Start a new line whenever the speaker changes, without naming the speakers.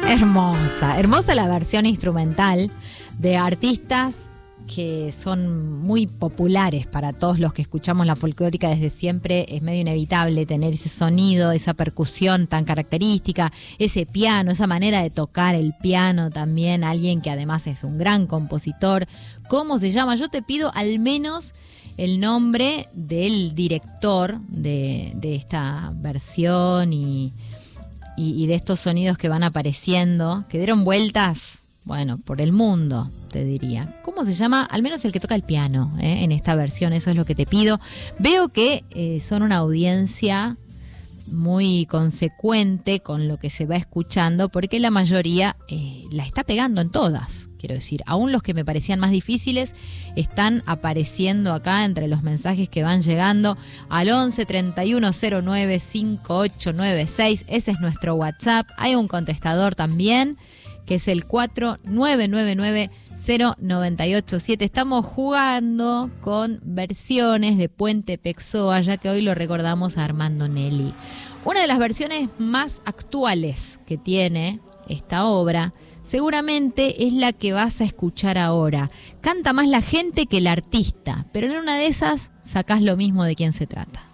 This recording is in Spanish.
Hermosa, hermosa la versión instrumental de artistas que son muy populares para todos los que escuchamos la folclórica desde siempre. Es medio inevitable tener ese sonido, esa percusión tan característica, ese piano, esa manera de tocar el piano también. Alguien que además es un gran compositor. ¿Cómo se llama? Yo te pido al menos el nombre del director de esta versión y de estos sonidos que van apareciendo, que dieron vueltas, bueno, por el mundo, te diría. ¿Cómo se llama? Al menos el que toca el piano, en esta versión, eso es lo que te pido. Veo que son una audiencia muy consecuente con lo que se va escuchando, porque la mayoría la está pegando en todas, quiero decir. Aún los que me parecían más difíciles están apareciendo acá entre los mensajes que van llegando al 11 31 09 5896. Ese es nuestro WhatsApp. Hay un contestador también, que es el 4999 0987. Estamos jugando con versiones de Puente Pexoa, ya que hoy lo recordamos a Armando Nelli. Una de las versiones más actuales que tiene esta obra seguramente es la que vas a escuchar ahora. Canta más la gente que el artista, pero en una de esas sacás lo mismo de quién se trata.